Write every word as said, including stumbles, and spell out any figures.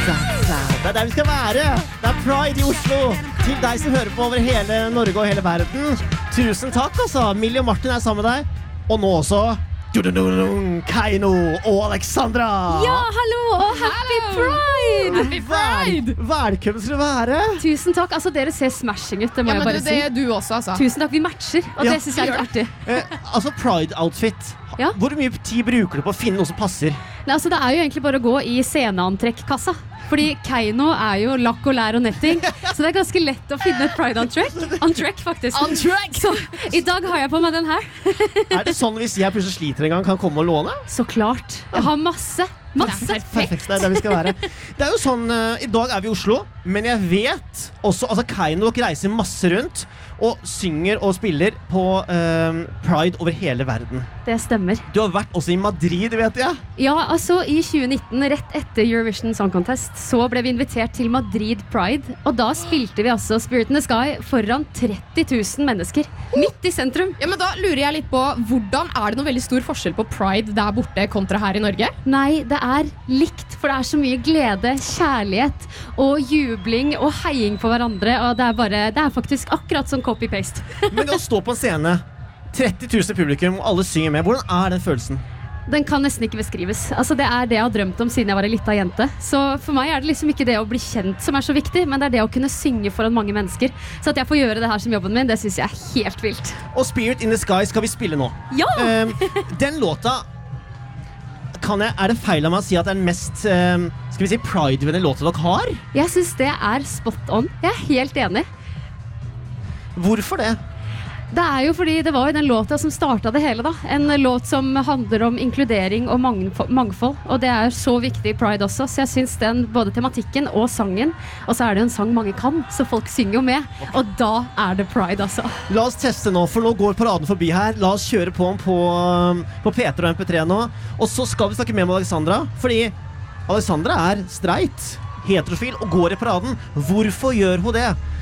Det er der vi skal være. Det er Pride i Oslo. Til deg som hører på over hele Norge og hele verden. Tusen takk, altså. Millie og Martin er sammen med deg. Og nå også Kaino og Alexandra. Ja, hallo og happy Pride. Happy Pride. Velkommen til å være. Tusen takk, altså dere ser smashing ut. Det må Ja, jeg men bare du, det er si. du også, altså. Tusen takk, vi matcher. Og Ja, det synes jeg er litt artig. Eh, altså Pride-outfit. Ja. Hvor mye tid bruker du på å finne noe som passer? Nei, altså, det er jo egentlig bare å gå i sceneantrekk-kassa. Fordi Kaino er jo lakk og lær og netting. Så det er ganske lett å finne et Pride-antrekk. Antrekk, faktisk. Antrekk! Så i dag har jeg på meg den her. Er det sånn hvis jeg plutselig sliter en gang, kan komme og låne? Så klart. Jeg har masse. Masse. Perfekt, det er der vi skal være. Det er jo sånn, uh, i dag er vi i Oslo, men jeg vet også, altså Kaino reiser masse rundt og synger og spiller på uh, Pride over hele verden. Det stemmer. Du har vært også i Madrid, vet jeg. Ja, altså i tjue nitten, rett etter Eurovision Song Contest, så ble vi invitert til Madrid Pride, og da spilte vi altså Spirit in the Sky foran tretti tusen mennesker, midt i sentrum. Ja, men da lurer jeg litt på, hvordan er det noe veldig stor forskjell på Pride der borte kontra her i Norge? Nei, det er likt, for det er så mye glede, kjærlighet og jubling og heiing på hverandre, og det er bare, det er faktisk akkurat som copy-paste. Men det å stå på en scene, tretti tusen publikum, og alle synger med, hvordan er den følelsen? Den kan nesten ikke beskrives. Altså, det er det jeg har drømt om siden jeg var en liten jente. Så for meg er det liksom ikke det å bli kjent som er så viktig, men det er det å kunne synge foran mange mennesker. Så at jeg får gjøre det her som jobben min, det synes jeg er helt vilt. Og Spirit in the Sky skal vi spille nå. Ja! Um, den låta, kan jeg, er det feil av meg å si at det er den mest um, skal vi si, Pride-vennlige låta dere har? Jeg synes det er spot on. Jeg er helt enig. Hvorfor det? Det er jo fordi det var jo den låta som startet det hele da. En låt som handler om inkludering og mangfold, og det er så viktig i Pride også, så jeg synes den, både tematikken og sangen, og så er det en sang mange kan, så folk synger jo med, og da er det Pride altså. La oss teste nå, for nå går paraden forbi her. La oss kjøre på på, på P tre og M P tre nå, og så skal vi snakke mer med Alexandra, fordi Alexandra er streit, heterofil og går i paraden. Hvorfor gjør hun det?